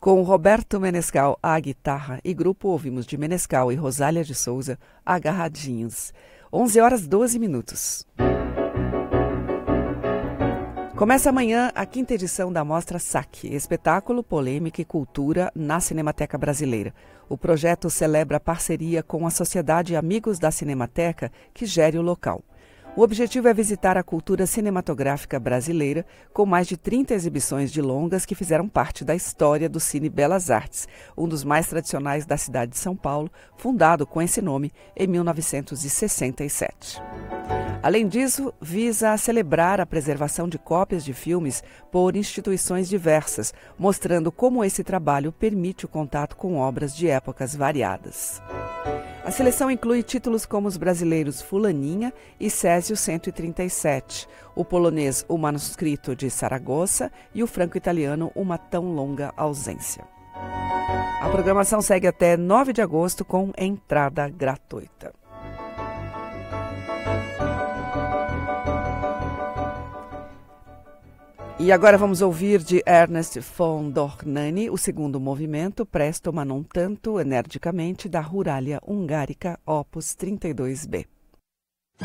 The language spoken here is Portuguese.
Com Roberto Menescal à guitarra e grupo, ouvimos de Menescal e Rosália de Souza, Agarradinhos. 11h12. Começa amanhã a 5ª edição da Mostra SAC, Espetáculo, Polêmica e Cultura na Cinemateca Brasileira. O projeto celebra a parceria com a Sociedade Amigos da Cinemateca, que gere o local. O objetivo é visitar a cultura cinematográfica brasileira, com mais de 30 exibições de longas que fizeram parte da história do Cine Belas Artes, um dos mais tradicionais da cidade de São Paulo, fundado com esse nome em 1967. Além disso, visa celebrar a preservação de cópias de filmes por instituições diversas, mostrando como esse trabalho permite o contato com obras de épocas variadas. A seleção inclui títulos como os brasileiros Fulaninha e Césio 137, o polonês O Manuscrito de Saragossa e o franco-italiano Uma Tão Longa Ausência. A programação segue até 9 de agosto com entrada gratuita. E agora vamos ouvir de Ernest von Dohnanyi o segundo movimento, Presto ma non tanto, energicamente, da Ruralia Ungarica, opus 32b.